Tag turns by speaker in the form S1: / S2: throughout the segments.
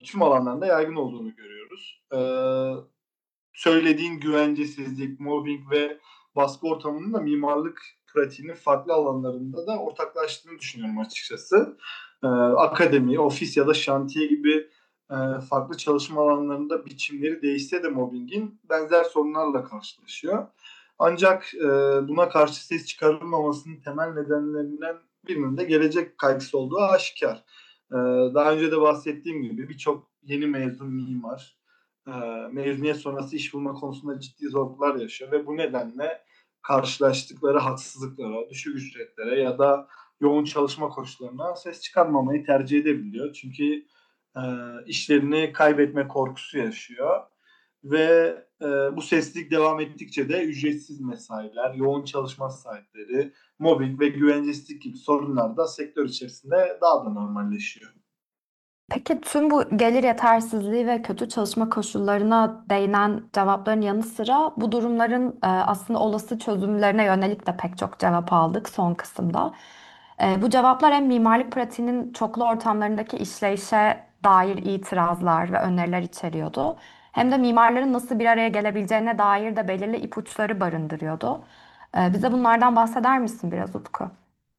S1: tüm alanlarda yaygın olduğunu görüyoruz. Söylediğin güvencesizlik, mobbing ve baskı ortamının da mimarlık pratiğinin farklı alanlarında da ortaklaştığını düşünüyorum açıkçası. Akademi, ofis ya da şantiye gibi farklı çalışma alanlarında biçimleri değişse de mobbingin benzer sorunlarla karşılaşıyor. Ancak buna karşı ses çıkarılmamasının temel nedenlerinden birinin de gelecek kaygısı olduğu aşikar. Daha önce de bahsettiğim gibi birçok yeni mezun mimar e, mezuniyet sonrası iş bulma konusunda ciddi zorluklar yaşıyor ve bu nedenle karşılaştıkları haksızlıklara, düşük ücretlere ya da yoğun çalışma koşullarına ses çıkarmamayı tercih edebiliyor. Çünkü e, işlerini kaybetme korkusu yaşıyor ve bu sessizlik devam ettikçe de ücretsiz mesailer, yoğun çalışma saatleri, mobbing ve güvencesizlik gibi sorunlar da sektör içerisinde daha da normalleşiyor.
S2: Peki tüm bu gelir yetersizliği ve kötü çalışma koşullarına değinen cevapların yanı sıra bu durumların aslında olası çözümlerine yönelik de pek çok cevap aldık son kısımda. Bu cevaplar hem mimarlık pratiğinin çoklu ortamlarındaki işleyişe dair itirazlar ve öneriler içeriyordu. Hem de mimarların nasıl bir araya gelebileceğine dair de belirli ipuçları barındırıyordu. Bize bunlardan bahseder misin biraz Utku?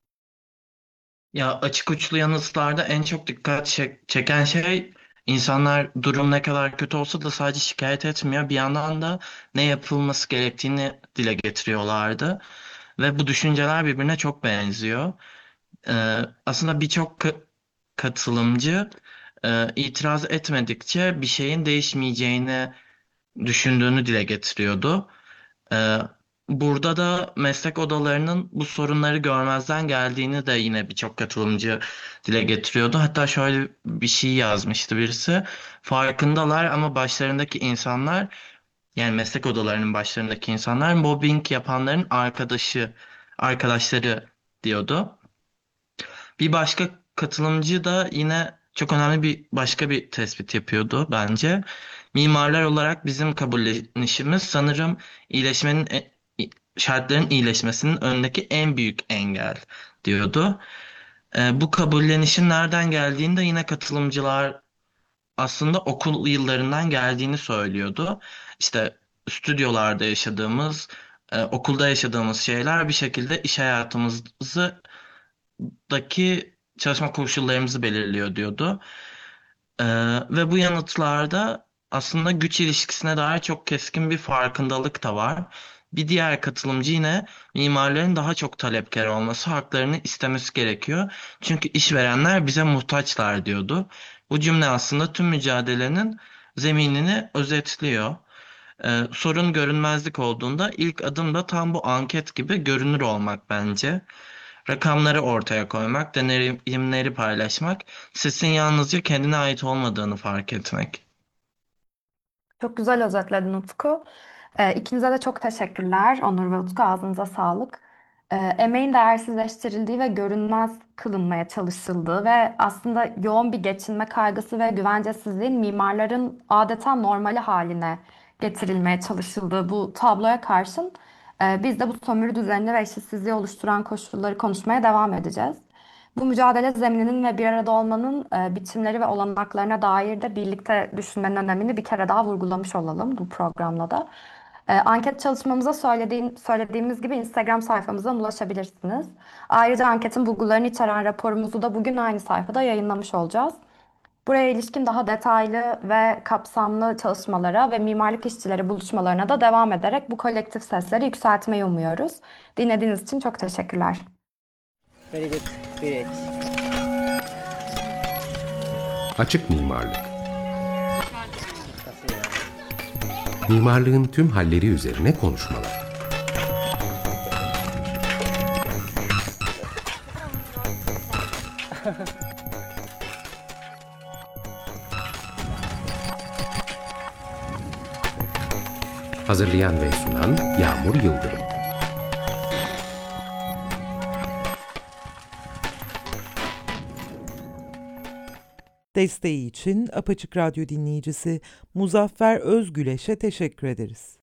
S3: Ya açık uçlu yanıtlarda en çok dikkat çeken şey insanlar durum ne kadar kötü olsa da sadece şikayet etmiyor. Bir yandan da ne yapılması gerektiğini dile getiriyorlardı. Ve bu düşünceler birbirine çok benziyor. Aslında birçok katılımcı itiraz etmedikçe bir şeyin değişmeyeceğini düşündüğünü dile getiriyordu. Ee, Burada da meslek odalarının bu sorunları görmezden geldiğini de yine birçok katılımcı dile getiriyordu. Hatta şöyle bir şey yazmıştı birisi. Farkındalar ama başlarındaki insanlar, yani meslek odalarının başlarındaki insanlar mobbing yapanların arkadaşları diyordu. Bir başka katılımcı da yine çok önemli bir başka bir tespit yapıyordu bence. Mimarlar olarak bizim kabullenişimiz sanırım iyileşmenin şartların iyileşmesinin önündeki en büyük engel diyordu. Bu kabullenişin nereden geldiğini de yine katılımcılar aslında okul yıllarından geldiğini söylüyordu. İşte stüdyolarda yaşadığımız, okulda yaşadığımız şeyler bir şekilde iş hayatımızı daki çalışma koşullarımızı belirliyor diyordu. Ee, Ve bu yanıtlarda aslında güç ilişkisine dair çok keskin bir farkındalık da var. Bir diğer katılımcı yine mimarların daha çok talepkar olması, haklarını istemesi gerekiyor. Çünkü işverenler bize muhtaçlar diyordu. Bu cümle aslında tüm mücadelenin zeminini özetliyor. Sorun görünmezlik olduğunda ilk adım da tam bu anket gibi görünür olmak bence. Rakamları ortaya koymak, deneyimleri paylaşmak, sesin yalnızca kendine ait olmadığını fark etmek.
S2: Çok güzel özetledin Utku. İkinize de çok teşekkürler. Onur ve Utku ağzınıza sağlık. Emeğin değersizleştirildiği ve görünmez kılınmaya çalışıldığı ve aslında yoğun bir geçinme kaygısı ve güvencesizliğin mimarların adeta normali haline getirilmeye çalışıldığı bu tabloya karşın biz de bu sömürü düzenini ve eşitsizliği oluşturan koşulları konuşmaya devam edeceğiz. Bu mücadele zemininin ve bir arada olmanın biçimleri ve olanaklarına dair de birlikte düşünmenin önemini bir kere daha vurgulamış olalım bu programla da. Anket çalışmamıza söylediğimiz gibi Instagram sayfamızdan ulaşabilirsiniz. Ayrıca anketin bulgularını içeren raporumuzu da bugün aynı sayfada yayınlamış olacağız. Buraya ilişkin daha detaylı ve kapsamlı çalışmalara ve mimarlık işçileri buluşmalarına da devam ederek bu kolektif sesleri yükseltmeyi umuyoruz. Dinlediğiniz için çok teşekkürler.
S4: Very good. Great.
S5: Açık mimarlık. Mimarlığın tüm halleri üzerine konuşmalar. Hazırlayan ve sunan Yağmur Yıldırım.
S6: Desteği için Apaçık Radyo dinleyicisi Muzaffer Özgüleş'e teşekkür ederiz.